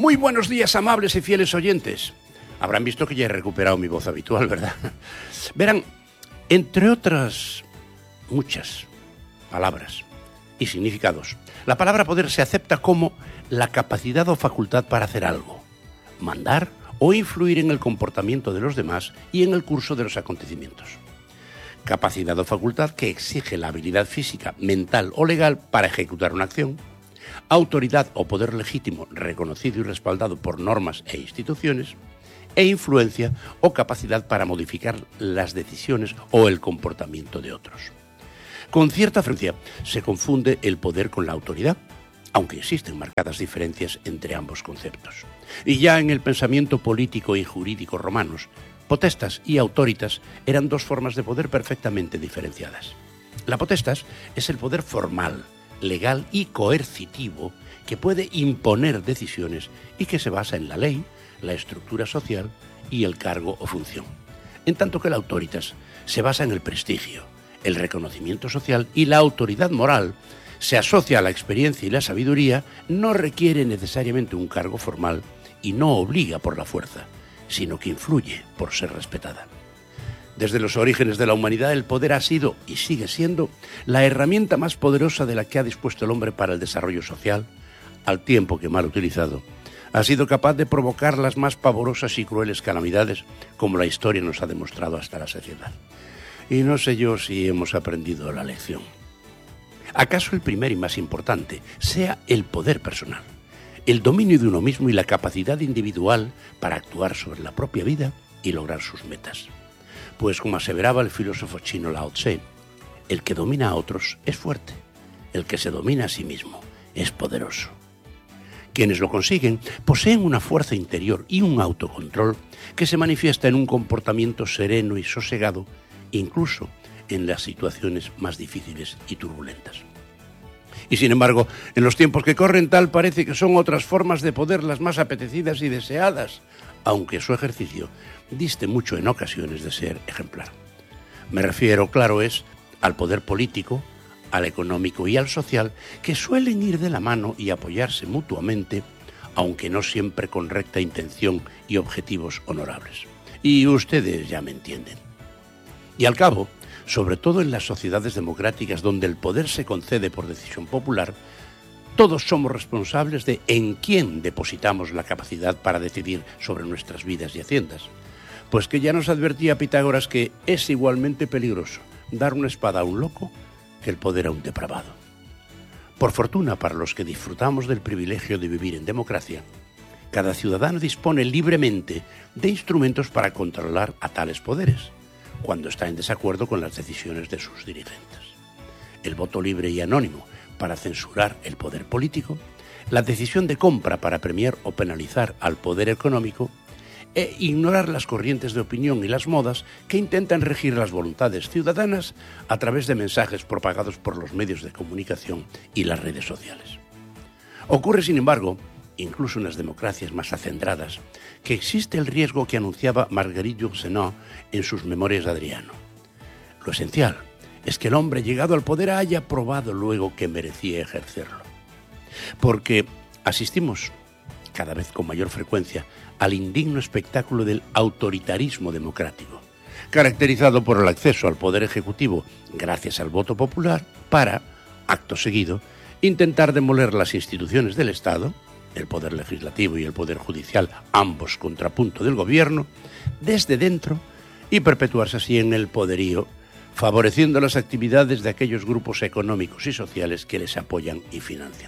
Muy buenos días, amables y fieles oyentes. Habrán visto que ya he recuperado mi voz habitual, ¿verdad? Verán, entre otras muchas palabras y significados, la palabra poder se acepta como la capacidad o facultad para hacer algo, mandar o influir en el comportamiento de los demás y en el curso de los acontecimientos. Capacidad o facultad que exige la habilidad física, mental o legal para ejecutar una acción. Autoridad o poder legítimo reconocido y respaldado por normas e instituciones. E influencia o capacidad para modificar las decisiones o el comportamiento de otros. Con cierta frecuencia se confunde el poder con la autoridad, aunque existen marcadas diferencias entre ambos conceptos. Y ya en el pensamiento político y jurídico romanos, potestas y autoritas eran dos formas de poder perfectamente diferenciadas. La potestas es el poder formal, legal y coercitivo que puede imponer decisiones y que se basa en la ley, la estructura social y el cargo o función. En tanto que la autoritas se basa en el prestigio, el reconocimiento social y la autoridad moral, se asocia a la experiencia y la sabiduría, no requiere necesariamente un cargo formal y no obliga por la fuerza, sino que influye por ser respetada. Desde los orígenes de la humanidad, el poder ha sido y sigue siendo la herramienta más poderosa de la que ha dispuesto el hombre para el desarrollo social, al tiempo que mal utilizado ha sido capaz de provocar las más pavorosas y crueles calamidades, como la historia nos ha demostrado hasta la saciedad. Y no sé yo si hemos aprendido la lección. ¿Acaso el primer y más importante sea el poder personal, el dominio de uno mismo y la capacidad individual para actuar sobre la propia vida y lograr sus metas? Pues como aseveraba el filósofo chino Lao Tse, el que domina a otros es fuerte, el que se domina a sí mismo es poderoso. Quienes lo consiguen poseen una fuerza interior y un autocontrol que se manifiesta en un comportamiento sereno y sosegado, incluso en las situaciones más difíciles y turbulentas. Y sin embargo, en los tiempos que corren tal parece que son otras formas de poder las más apetecidas y deseadas, aunque su ejercicio diste mucho en ocasiones de ser ejemplar. Me refiero, claro es, al poder político, al económico y al social, que suelen ir de la mano y apoyarse mutuamente, aunque no siempre con recta intención y objetivos honorables. Y ustedes ya me entienden. Y al cabo, sobre todo en las sociedades democráticas donde el poder se concede por decisión popular, todos somos responsables de en quién depositamos la capacidad para decidir sobre nuestras vidas y haciendas. Pues que ya nos advertía Pitágoras que es igualmente peligroso dar una espada a un loco que el poder a un depravado. Por fortuna para los que disfrutamos del privilegio de vivir en democracia, cada ciudadano dispone libremente de instrumentos para controlar a tales poderes, cuando está en desacuerdo con las decisiones de sus dirigentes. El voto libre y anónimo para censurar el poder político, la decisión de compra para premiar o penalizar al poder económico e ignorar las corrientes de opinión y las modas que intentan regir las voluntades ciudadanas a través de mensajes propagados por los medios de comunicación y las redes sociales. Ocurre, sin embargo, incluso en las democracias más acendradas, que existe el riesgo que anunciaba Marguerite Yourcenar en sus Memorias de Adriano. Lo esencial es que el hombre llegado al poder haya probado luego que merecía ejercerlo. Porque asistimos, cada vez con mayor frecuencia, al indigno espectáculo del autoritarismo democrático, caracterizado por el acceso al poder ejecutivo gracias al voto popular para, acto seguido, intentar demoler las instituciones del Estado, el poder legislativo y el poder judicial, ambos contrapunto del gobierno, desde dentro y perpetuarse así en el poderío, favoreciendo las actividades de aquellos grupos económicos y sociales que les apoyan y financian.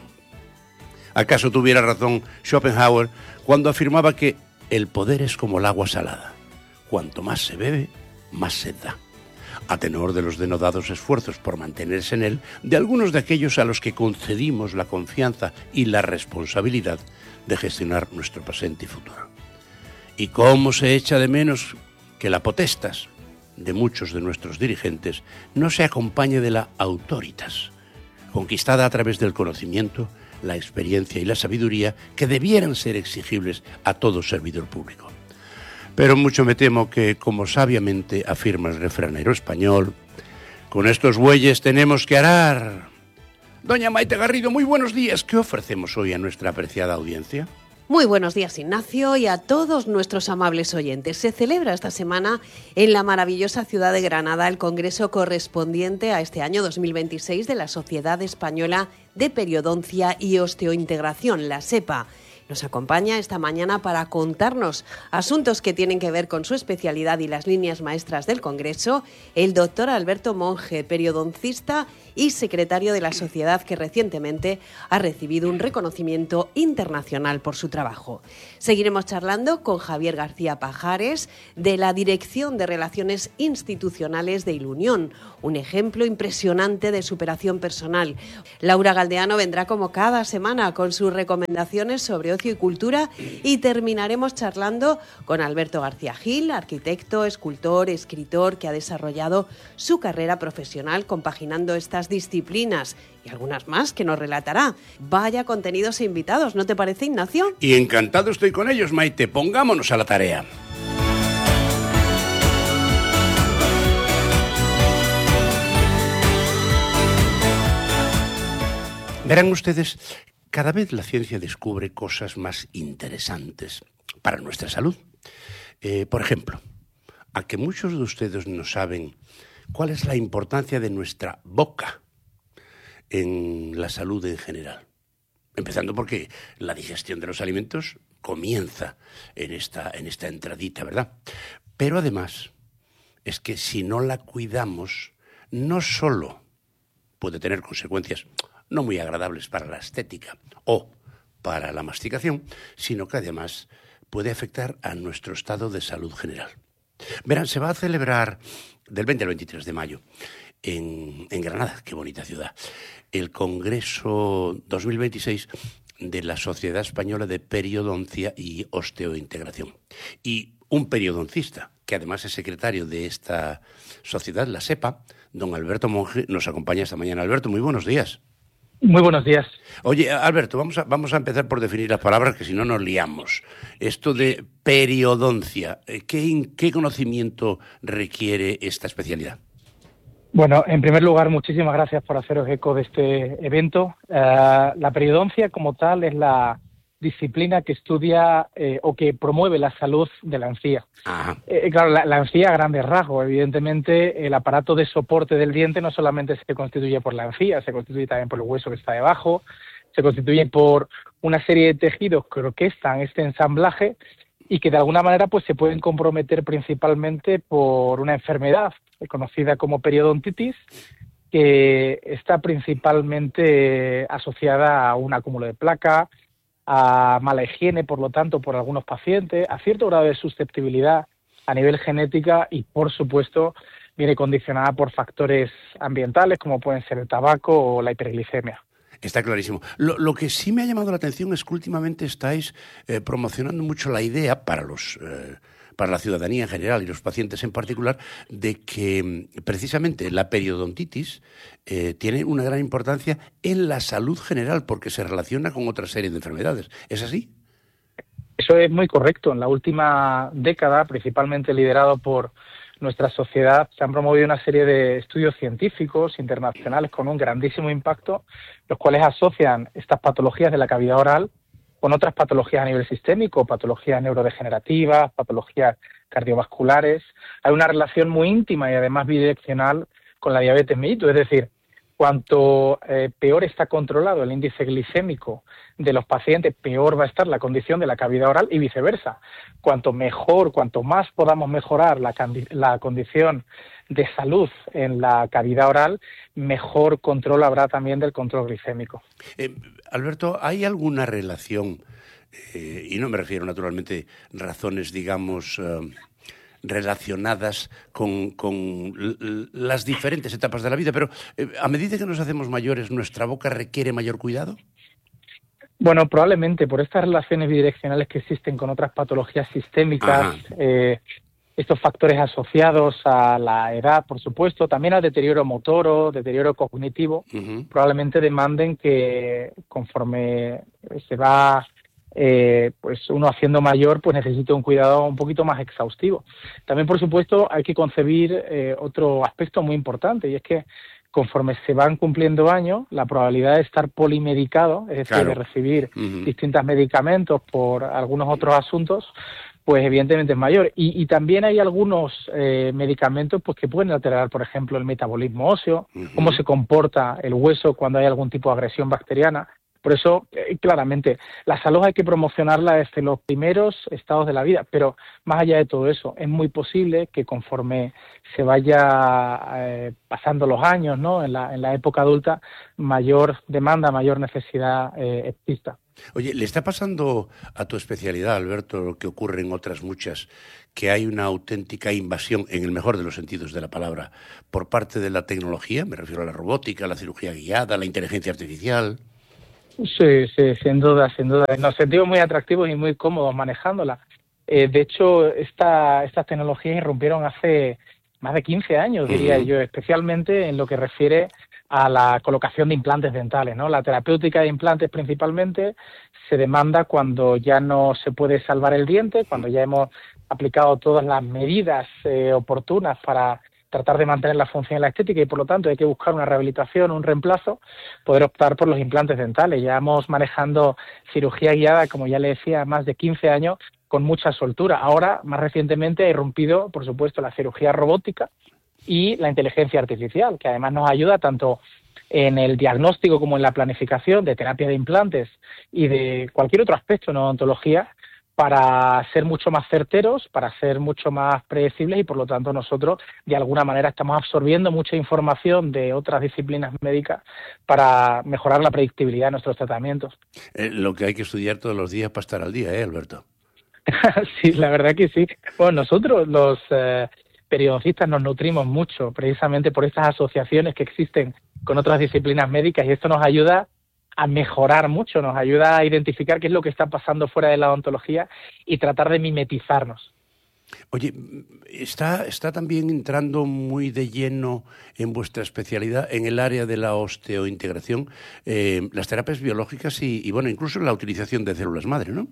¿Acaso tuviera razón Schopenhauer cuando afirmaba que el poder es como el agua salada? Cuanto más se bebe, más sed da. A tenor de los denodados esfuerzos por mantenerse en él, de algunos de aquellos a los que concedimos la confianza y la responsabilidad de gestionar nuestro presente y futuro. ¿Y cómo se echa de menos que la potestas de muchos de nuestros dirigentes no se acompañe de la autoritas, conquistada a través del conocimiento, la experiencia y la sabiduría que debieran ser exigibles a todo servidor público? Pero mucho me temo que, como sabiamente afirma el refranero español, con estos bueyes tenemos que arar. Doña Maite Garrido, muy buenos días. ¿Qué ofrecemos hoy a nuestra apreciada audiencia? Muy buenos días, Ignacio, y a todos nuestros amables oyentes. Se celebra esta semana en la maravillosa ciudad de Granada el congreso correspondiente a este año 2026 de la Sociedad Española de Periodoncia y Osteointegración, la SEPA. Nos acompaña esta mañana para contarnos asuntos que tienen que ver con su especialidad y las líneas maestras del Congreso, el doctor Alberto Monge, periodoncista y secretario de la sociedad, que recientemente ha recibido un reconocimiento internacional por su trabajo. Seguiremos charlando con Javier García Pajares, de la Dirección de Relaciones Institucionales de Ilunión, un ejemplo impresionante de superación personal. Laura Galdeano vendrá como cada semana con sus recomendaciones sobre ocio y cultura, y terminaremos charlando con Alberto García Gil, arquitecto, escultor, escritor, que ha desarrollado su carrera profesional compaginando estas disciplinas y algunas más que nos relatará. Vaya contenidos e invitados, ¿no te parece, Ignacio? Y encantado estoy con ellos, Maite. Pongámonos a la tarea. Verán ustedes, cada vez la ciencia descubre cosas más interesantes para nuestra salud. Por ejemplo, a que muchos de ustedes no saben cuál es la importancia de nuestra boca en la salud en general. Empezando porque la digestión de los alimentos comienza en esta entradita, ¿verdad? Pero además es que si no la cuidamos, no solo puede tener consecuencias no muy agradables para la estética o para la masticación, sino que además puede afectar a nuestro estado de salud general. Verán, se va a celebrar del 20 al 23 de mayo en Granada, qué bonita ciudad, el Congreso 2026 de la Sociedad Española de Periodoncia y Osteointegración. Y un periodoncista, que además es secretario de esta sociedad, la SEPA, don Alberto Monge, nos acompaña esta mañana. Alberto, muy buenos días. Muy buenos días. Oye, Alberto, vamos a empezar por definir las palabras, que si no nos liamos. Esto de periodoncia, ¿qué conocimiento requiere esta especialidad? Bueno, en primer lugar, muchísimas gracias por haceros eco de este evento. La periodoncia como tal es la disciplina que estudia o que promueve la salud de la encía. Claro, la encía a grandes rasgos. Evidentemente, el aparato de soporte del diente no solamente se constituye por la encía, se constituye también por el hueso que está debajo, se constituye por una serie de tejidos que orquestan este ensamblaje y que de alguna manera pues se pueden comprometer principalmente por una enfermedad conocida como periodontitis, que está principalmente asociada a un acúmulo de placa, a mala higiene, por lo tanto, por algunos pacientes, a cierto grado de susceptibilidad a nivel genética y, por supuesto, viene condicionada por factores ambientales como pueden ser el tabaco o la hiperglicemia. Está clarísimo. Lo que sí me ha llamado la atención es que últimamente estáis promocionando mucho la idea para la ciudadanía en general y los pacientes en particular, de que precisamente la periodontitis tiene una gran importancia en la salud general porque se relaciona con otra serie de enfermedades. ¿Es así? Eso es muy correcto. En la última década, principalmente liderado por nuestra sociedad, se han promovido una serie de estudios científicos internacionales con un grandísimo impacto, los cuales asocian estas patologías de la cavidad oral con otras patologías a nivel sistémico, patologías neurodegenerativas, patologías cardiovasculares. Hay una relación muy íntima y además bidireccional con la diabetes mellitus, es decir, cuanto peor está controlado el índice glicémico de los pacientes, peor va a estar la condición de la cavidad oral y viceversa. Cuanto más podamos mejorar la condición de salud en la cavidad oral, mejor control habrá también del control glicémico. Alberto, ¿hay alguna relación, y no me refiero naturalmente a razones, digamos, relacionadas con las diferentes etapas de la vida, pero a medida que nos hacemos mayores, ¿nuestra boca requiere mayor cuidado? Bueno, probablemente por estas relaciones bidireccionales que existen con otras patologías sistémicas, estos factores asociados a la edad, por supuesto, también al deterioro motor o deterioro cognitivo, probablemente demanden que conforme se va pues uno haciendo mayor, pues necesita un cuidado un poquito más exhaustivo. También, por supuesto, hay que concebir otro aspecto muy importante, y es que conforme se van cumpliendo años, la probabilidad de estar polimedicado, es decir, Claro. de recibir distintos medicamentos por algunos otros asuntos, pues evidentemente es mayor. Y también hay algunos medicamentos pues que pueden alterar, por ejemplo, el metabolismo óseo, cómo se comporta el hueso cuando hay algún tipo de agresión bacteriana. Por eso, claramente, la salud hay que promocionarla desde los primeros estados de la vida, pero más allá de todo eso, es muy posible que conforme se vaya pasando los años, ¿no?, en la época adulta, mayor demanda, mayor necesidad exista. Oye, ¿le está pasando a tu especialidad, Alberto, lo que ocurre en otras muchas, que hay una auténtica invasión, en el mejor de los sentidos de la palabra, por parte de la tecnología? Me refiero a la robótica, la cirugía guiada, la inteligencia artificial. Sí, sí, sin duda, sin duda. Nos sentimos muy atractivos y muy cómodos manejándola. De hecho, estas tecnologías irrumpieron hace más de 15 años, diría yo, especialmente en lo que refiere a la colocación de implantes dentales, ¿no? La terapéutica de implantes principalmente se demanda cuando ya no se puede salvar el diente, cuando ya hemos aplicado todas las medidas oportunas para tratar de mantener la función y la estética y por lo tanto hay que buscar una rehabilitación, un reemplazo, poder optar por los implantes dentales. Llevamos manejando cirugía guiada, como ya le decía, más de 15 años con mucha soltura. Ahora, más recientemente, ha irrumpido, por supuesto, la cirugía robótica y la inteligencia artificial, que además nos ayuda tanto en el diagnóstico como en la planificación de terapia de implantes y de cualquier otro aspecto en odontología, para ser mucho más certeros, para ser mucho más predecibles y, por lo tanto, nosotros, de alguna manera, estamos absorbiendo mucha información de otras disciplinas médicas para mejorar la predictibilidad de nuestros tratamientos. Lo que hay que estudiar todos los días para estar al día, Alberto? Sí, la verdad que sí. Bueno, nosotros, los periodistas, nos nutrimos mucho precisamente por estas asociaciones que existen con otras disciplinas médicas y esto nos ayuda a mejorar mucho, nos ayuda a identificar qué es lo que está pasando fuera de la odontología y tratar de mimetizarnos. Oye, está también entrando muy de lleno en vuestra especialidad, en el área de la osteointegración, las terapias biológicas y bueno, incluso la utilización de células madre, ¿no?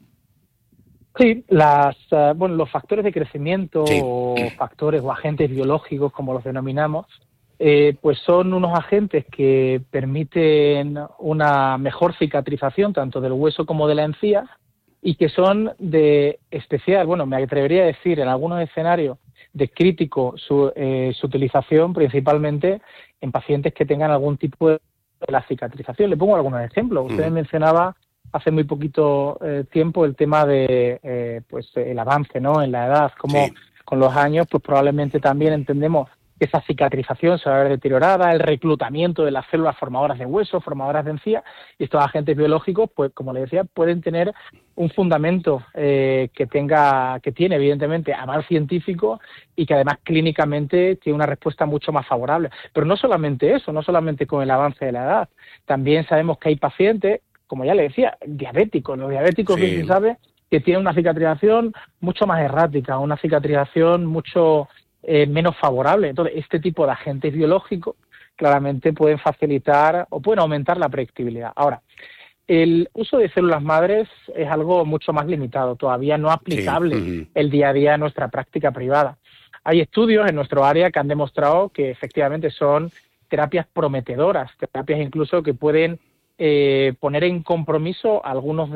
Sí, los factores de crecimiento o factores o agentes biológicos, como los denominamos, pues son unos agentes que permiten una mejor cicatrización tanto del hueso como de la encía y que son de especial, bueno, me atrevería a decir en algunos escenarios de crítico su utilización principalmente en pacientes que tengan algún tipo de la cicatrización. Le pongo algunos ejemplos. Usted mencionaba hace muy poquito tiempo el tema de pues el avance, ¿no?, en la edad, como con los años pues probablemente también entendemos que esa cicatrización se va a ver deteriorada, el reclutamiento de las células formadoras de hueso, formadoras de encía, y estos agentes biológicos, pues como le decía, pueden tener un fundamento que tiene evidentemente aval científico y que además clínicamente tiene una respuesta mucho más favorable. Pero no solamente eso, no solamente con el avance de la edad, también sabemos que hay pacientes, como ya le decía, diabéticos. Los diabéticos, bien se sabe, que tienen una cicatrización mucho más errática, una cicatrización mucho menos favorable. Entonces, este tipo de agentes biológicos claramente pueden facilitar o pueden aumentar la predictibilidad. Ahora, el uso de células madres es algo mucho más limitado, todavía no aplicable el día a día en nuestra práctica privada. Hay estudios en nuestro área que han demostrado que efectivamente son terapias prometedoras, terapias incluso que pueden poner en compromiso algunos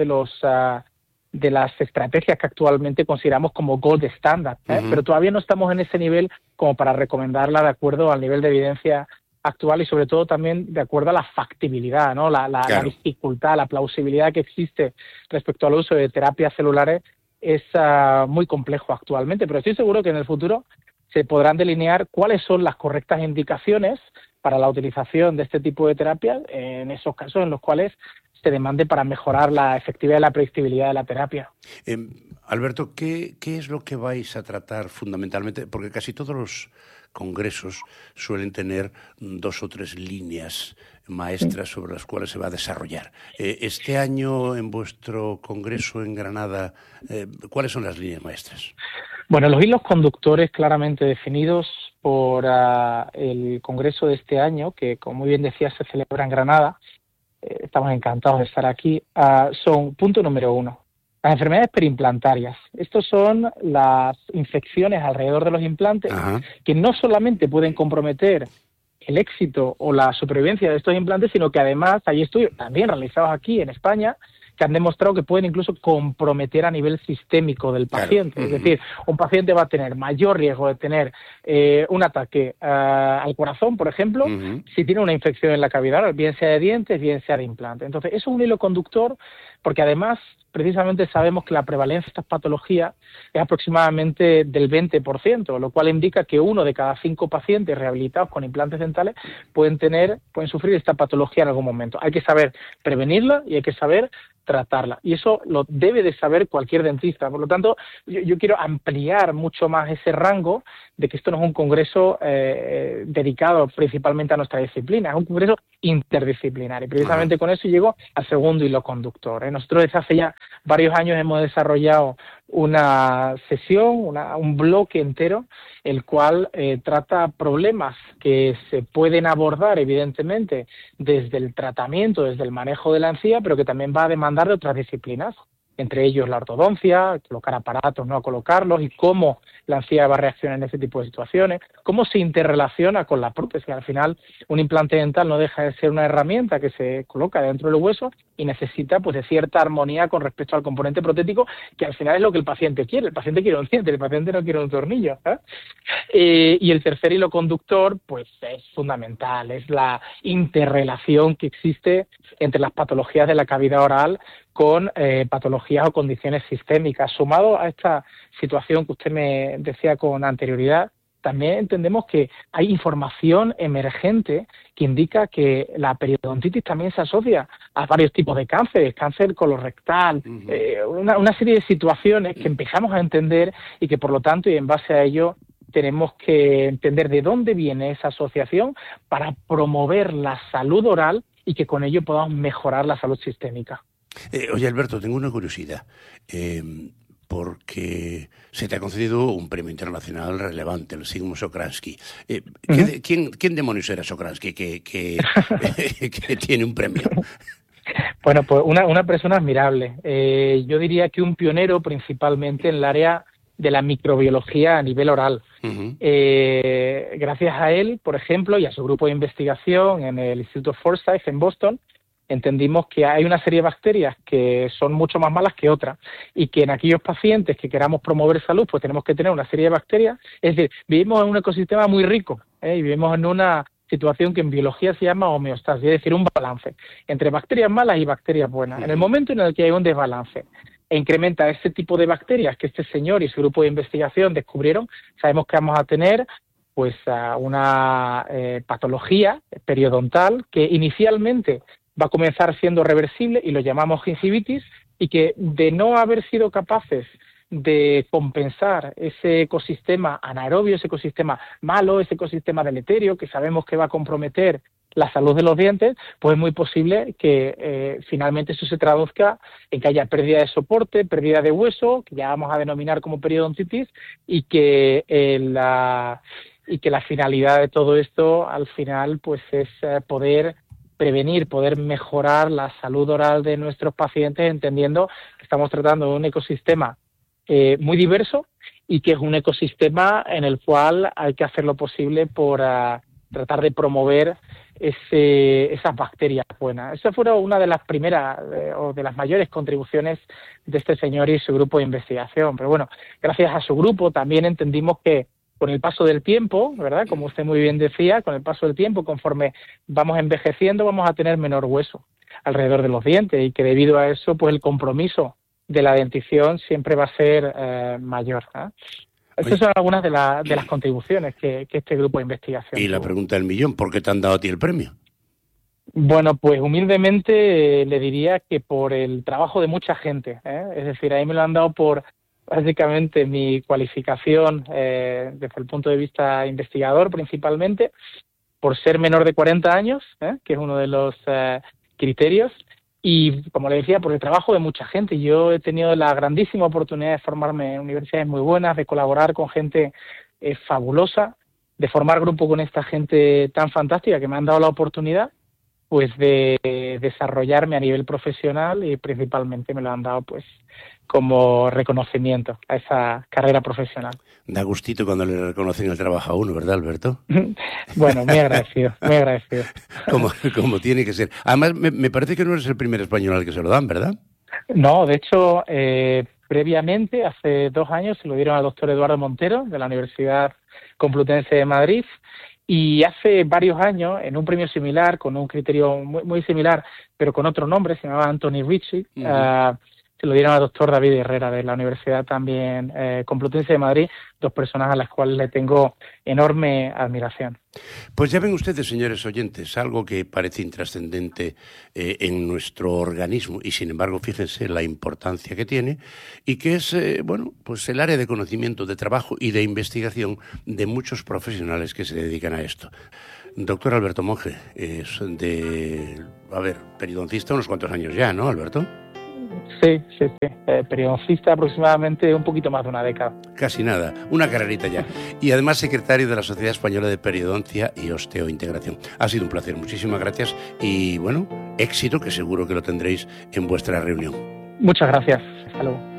de las estrategias que actualmente consideramos como gold standard, pero todavía no estamos en ese nivel como para recomendarla de acuerdo al nivel de evidencia actual y sobre todo también de acuerdo a la factibilidad, ¿no? La dificultad, la plausibilidad que existe respecto al uso de terapias celulares es muy complejo actualmente, pero estoy seguro que en el futuro se podrán delinear cuáles son las correctas indicaciones para la utilización de este tipo de terapias en esos casos en los cuales se demande para mejorar la efectividad y la predictibilidad de la terapia. Alberto, ¿qué es lo que vais a tratar fundamentalmente? Porque casi todos los congresos suelen tener 2 o 3 líneas maestras sobre las cuales se va a desarrollar. Este año, en vuestro congreso en Granada, ¿cuáles son las líneas maestras? Bueno, los hilos conductores claramente definidos por el congreso de este año, que como muy bien decía se celebra en Granada, estamos encantados de estar aquí, son punto número 1, las enfermedades periimplantarias. Estos son las infecciones alrededor de los implantes que no solamente pueden comprometer el éxito o la supervivencia de estos implantes, sino que además hay estudios también realizados aquí en España que han demostrado que pueden incluso comprometer a nivel sistémico del paciente. Claro. Es decir, un paciente va a tener mayor riesgo de tener un ataque al corazón, por ejemplo, si tiene una infección en la cavidad oral, bien sea de dientes, bien sea de implante. Entonces, eso es un hilo conductor, porque además, precisamente sabemos que la prevalencia de estas patologías es aproximadamente del 20%, lo cual indica que 1 de cada 5 pacientes rehabilitados con implantes dentales pueden sufrir esta patología en algún momento. Hay que saber prevenirla y hay que saber tratarla. Y eso lo debe de saber cualquier dentista. Por lo tanto, yo quiero ampliar mucho más ese rango de que esto no es un congreso dedicado principalmente a nuestra disciplina, es un congreso interdisciplinar. Y precisamente con eso llego al segundo hilo conductor. Nosotros desde hace ya varios años hemos desarrollado una sesión, un bloque entero, el cual trata problemas que se pueden abordar, evidentemente, desde el tratamiento, desde el manejo de la encía, pero que también va a demandar de otras disciplinas, entre ellos la ortodoncia, colocar aparatos, no colocarlos, y cómo la encía va a reaccionar en ese tipo de situaciones, cómo se interrelaciona con la prótesis. Al final, un implante dental no deja de ser una herramienta que se coloca dentro del hueso y necesita pues de cierta armonía con respecto al componente protético, que al final es lo que el paciente quiere. El paciente quiere un diente, el paciente no quiere un tornillo, y el tercer hilo conductor pues es fundamental, es la interrelación que existe entre las patologías de la cavidad oral con patologías o condiciones sistémicas. Sumado a esta situación que usted me decía con anterioridad, también entendemos que hay información emergente que indica que la periodontitis también se asocia a varios tipos de cánceres, cáncer colorectal, una serie de situaciones que empezamos a entender y que por lo tanto y en base a ello tenemos que entender de dónde viene esa asociación para promover la salud oral y que con ello podamos mejorar la salud sistémica. Oye, Alberto, tengo una curiosidad, porque se te ha concedido un premio internacional relevante, el Sigmund Sokransky. ¿Quién demonios era Sokransky que tiene un premio? Bueno, pues una persona admirable. Yo diría que un pionero principalmente en el área de la microbiología a nivel oral. Gracias a él, por ejemplo, y a su grupo de investigación en el Instituto Forsyth en Boston, entendimos que hay una serie de bacterias que son mucho más malas que otras y que en aquellos pacientes que queramos promover salud, pues tenemos que tener una serie de bacterias. Es decir, vivimos en un ecosistema muy rico, y vivimos en una situación que en biología se llama homeostasis, es decir, un balance entre bacterias malas y bacterias buenas. En el momento en el que hay un desbalance e incrementa ese tipo de bacterias que este señor y su grupo de investigación descubrieron, sabemos que vamos a tener pues una patología periodontal que inicialmente va a comenzar siendo reversible y lo llamamos gingivitis, y que de no haber sido capaces de compensar ese ecosistema anaerobio, ese ecosistema malo, ese ecosistema deleterio que sabemos que va a comprometer la salud de los dientes, pues es muy posible que finalmente eso se traduzca en que haya pérdida de soporte, pérdida de hueso, que ya vamos a denominar como periodontitis, y que la finalidad de todo esto al final pues es poder prevenir, poder mejorar la salud oral de nuestros pacientes, entendiendo que estamos tratando de un ecosistema muy diverso y que es un ecosistema en el cual hay que hacer lo posible por tratar de promover esas bacterias buenas. Esa fue una de las primeras o de las mayores contribuciones de este señor y su grupo de investigación. Pero bueno, gracias a su grupo también entendimos que con el paso del tiempo, ¿verdad? Como usted muy bien decía, con el paso del tiempo, conforme vamos envejeciendo, vamos a tener menor hueso alrededor de los dientes, y que debido a eso, pues el compromiso de la dentición siempre va a ser mayor, ¿eh? Estas son algunas de las contribuciones que este grupo de investigación Y la pregunta del millón, ¿por qué te han dado a ti el premio? Bueno, pues humildemente le diría que por el trabajo de mucha gente, ¿eh? Es decir, a mí me lo han dado por básicamente mi cualificación desde el punto de vista investigador principalmente, por ser menor de 40 años, que es uno de los criterios, y como le decía, por el trabajo de mucha gente. Yo he tenido la grandísima oportunidad de formarme en universidades muy buenas, de colaborar con gente fabulosa, de formar grupo con esta gente tan fantástica que me han dado la oportunidad, pues de desarrollarme a nivel profesional, y principalmente me lo han dado pues como reconocimiento a esa carrera profesional. Da gustito cuando le reconocen el trabajo a uno, ¿verdad, Alberto? Bueno, muy agradecido, muy agradecido. Como tiene que ser. Además, me parece que no eres el primer español al que se lo dan, ¿verdad? No, de hecho, previamente, hace 2 años, se lo dieron al doctor Eduardo Montero, de la Universidad Complutense de Madrid, y hace varios años, en un premio similar, con un criterio muy, muy similar, pero con otro nombre, se llamaba Anthony Ritchie, se lo dieron al doctor David Herrera, de la Universidad también Complutense de Madrid, 2 personas a las cuales le tengo enorme admiración. Pues ya ven ustedes, señores oyentes, algo que parece intrascendente en nuestro organismo y, sin embargo, fíjense la importancia que tiene y que es, pues el área de conocimiento, de trabajo y de investigación de muchos profesionales que se dedican a esto. Doctor Alberto Monge, es periodoncista unos cuantos años ya, ¿no, Alberto? Sí. Periodoncista aproximadamente un poquito más de una década. Casi nada, una carrerita ya. Y además secretario de la Sociedad Española de Periodoncia y Osteointegración. Ha sido un placer, muchísimas gracias y, éxito, que seguro que lo tendréis en vuestra reunión. Muchas gracias. Hasta luego.